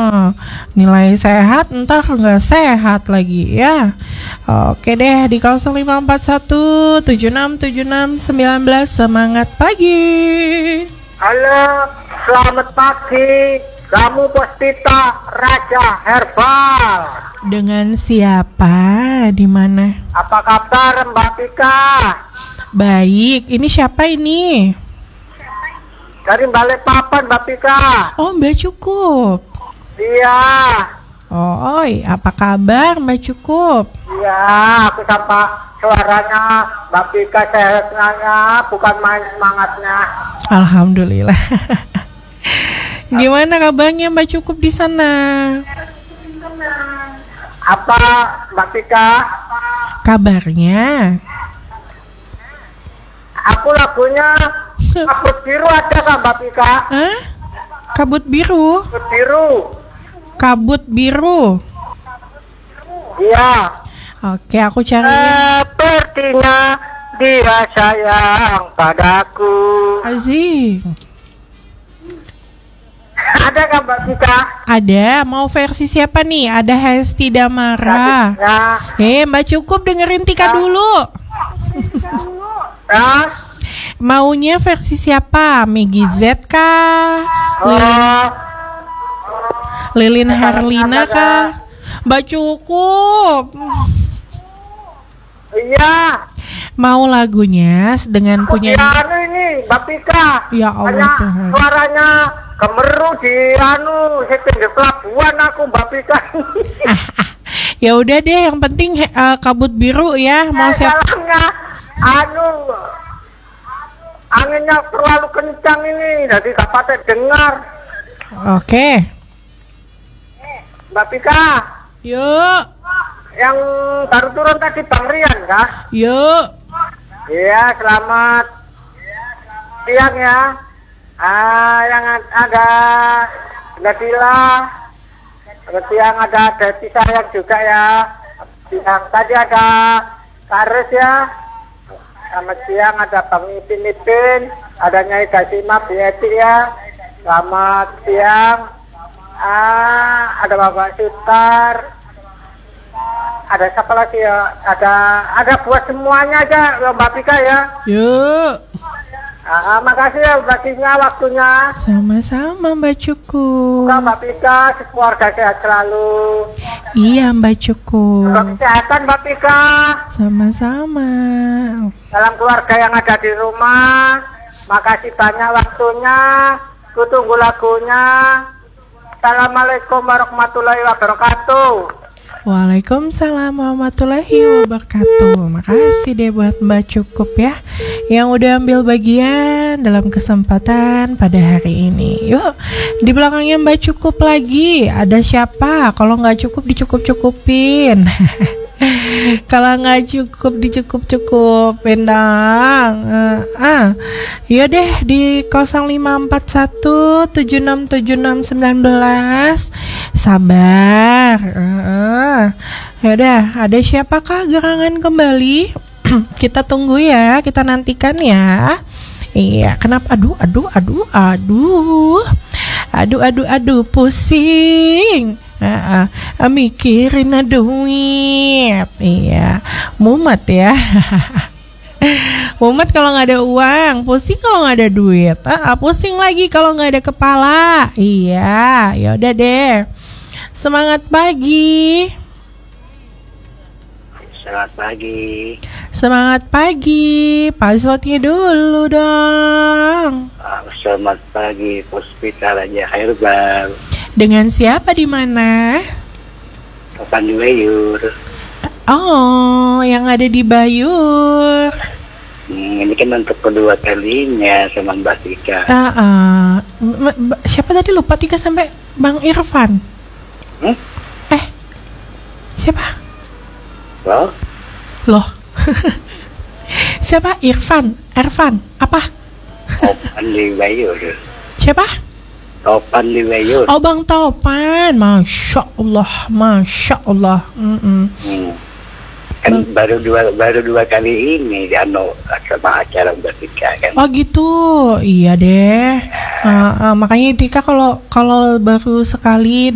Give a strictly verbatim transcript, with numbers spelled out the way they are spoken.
nilai sehat ntar nggak sehat lagi ya. Oke deh, di nol lima empat satu tujuh enam tujuh enam satu sembilan. Semangat pagi. Halo, selamat pagi. Kamu Puspita Raja Herbal. Dengan siapa? Di mana? Apa kabar Mbak Tika? Baik, ini siapa ini? Dari Balikpapan Mbak Tika. Oh, Mbak Cukup. Iya. Oh, oi, apa kabar Mbak Cukup? Iya, aku sapa suaranya Mbak Tika sehatnya, bukan main semangatnya. Alhamdulillah. Gimana kabarnya Mbak Cukup di sana? Apa Mbak Tika? Kabarnya? Aku lagunya Kabut Biru ada kan Mbak Tika? Hah? Kabut biru? Kabut Biru. Kabut biru. Iya. Oke, aku cari. Sepertinya dia sayang padaku. Aziz. Ada kan Mbak Tika? Ada, mau versi siapa nih? Ada Hesti Damara. Ya. Eh, Mbak Cukup dengerin Tika Ya. dulu. Ya. Maunya versi siapa? Meggy Z kah? Oh. Lilin Herlina kah? Mbak Cukup. Iya. Mau lagunya dengan punya Ya, anu ini Mbak Tika. Ya Allah Banyak Tuhan. suaranya gemeru di anu setting di pelabuhan aku Mbak Tika. Ya udah deh, yang penting uh, kabut biru ya. Mau siapa? Salahnya anu anginnya terlalu kencang ini, jadi gak patut dengar. Oke. Mbak Tika, Yuk. yang baru turun tadi Bang Rian kah? Yuk. Iya, selamat siang ya. Ah, yang ada Nadila, selamat siang, ada Desi sayang juga ya. Siang tadi ada Karis ya. Selamat siang, ada Bang Ipin Ipin, ada Nyai Gasima Bieti ya. Selamat siang. Ah, ada Bapak Sutar. Ada siapa lagi ya? Ada ada buat semuanya aja Mbak Pika ya. Yuk. Ah, makasih ya baginya waktunya. Sama-sama Mbak Cukup. Semoga Mbak Pika keluarga sehat selalu. Iya Mbak Cukup. Semoga kesehatan Mbak Pika. Sama-sama. Dalam keluarga yang ada di rumah. Makasih banyak waktunya. Kutunggu lagunya. Assalamualaikum warahmatullahi wabarakatuh. Waalaikumsalam warahmatullahi wabarakatuh. Makasih deh buat Mbak Cukup ya, yang udah ambil bagian dalam kesempatan pada hari ini. Yuk, di belakangnya Mbak Cukup lagi. Ada siapa? Kalau nggak cukup dicukup-cukupin. Kalau nggak cukup dicukup-cukupin dong. Uh, ah, ya deh di nol lima empat satu tujuh enam tujuh enam satu sembilan. Sabar. Uh, ya udah, ada siapakah gerangan kembali? Kita tunggu ya, kita nantikan ya. Iya, kenapa? Aduh, aduh, aduh, aduh, aduh, aduh, aduh, pusing. Uh, uh, mikirin duit. Iya, mumet ya. Mumet kalau nggak ada uang, pusing kalau nggak ada duit, uh, uh, pusing lagi kalau nggak ada kepala. Iya, ya udah deh. Semangat pagi. Selamat pagi. Semangat pagi. Passwordnya dulu dong. Selamat pagi, Puspita Raja Herbal. Dengan siapa di mana? Kapan di Bayur? Oh, yang ada di Bayur. Hmm, ini kan untuk kedua kalinya sama Mbak Tika. Uh, uh, m- m- siapa tadi lupa Tika sampai Bang Irfan. Hmm? Eh, siapa? Loh? Loh. Siapa? Irfan, Irfan, apa? Topan di Bayur. Siapa? Topan di Bayur. Oh, Bang Topan. Masya Allah, Masya Allah. Mm-mm. Hmm. Kan Bang. baru dua baru dua kali ini di anu sama acara Mbak Tika kan. Oh gitu, iya deh. Uh, uh, makanya Tika kalau kalau baru sekali